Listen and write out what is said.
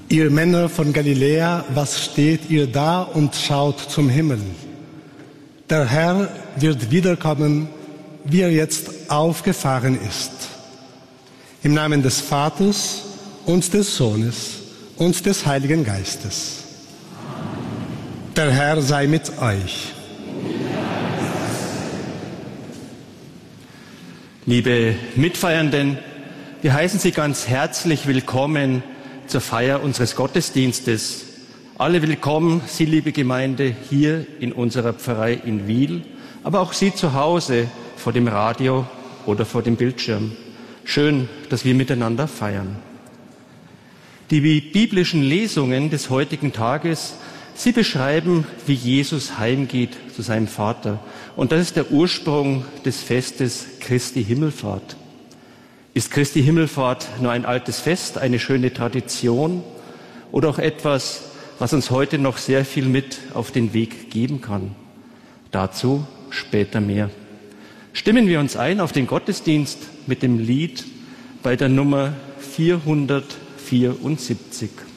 Ihr Männer von Galiläa, was steht ihr da und schaut zum Himmel? Der Herr wird wiederkommen, wie er jetzt aufgefahren ist. Im Namen des Vaters und des Sohnes und des Heiligen Geistes. Der Herr sei mit euch. Liebe Mitfeiernden, wir heißen Sie ganz herzlich willkommen zur Feier unseres Gottesdienstes. Alle willkommen, Sie, liebe Gemeinde, hier in unserer Pfarrei in Wil, aber auch Sie zu Hause vor dem Radio oder vor dem Bildschirm. Schön, dass wir miteinander feiern. Die biblischen Lesungen des heutigen Tages, sie beschreiben, wie Jesus heimgeht zu seinem Vater. Und das ist der Ursprung des Festes Christi Himmelfahrt. Ist Christi Himmelfahrt nur ein altes Fest, eine schöne Tradition oder auch etwas, was uns heute noch sehr viel mit auf den Weg geben kann? Dazu später mehr. Stimmen wir uns ein auf den Gottesdienst mit dem Lied bei der Nummer 474.